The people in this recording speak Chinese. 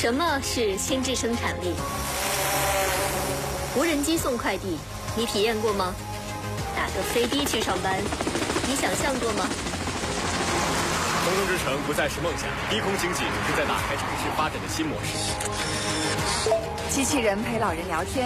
什么是心智生产力？无人机送快递，你体验过吗？打个飞的去上班，你想象过吗？ 空中之城不再是梦想，低空经济正在打开城市发展的新模式。 机器人陪老人聊天。